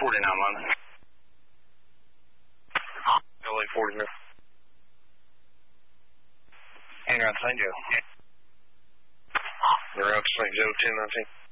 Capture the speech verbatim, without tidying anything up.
forty-nine London. L A forty-nine. Hang on, Saint Joe. You're out to Saint Joe, ten nineteen.